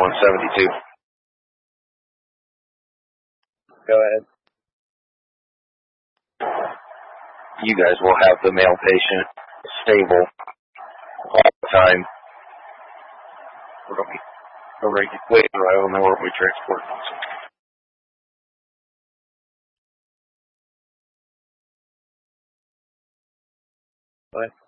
172. Go ahead. You guys will have the male patient stable all the time. Wait, I don't know where we transport them. What?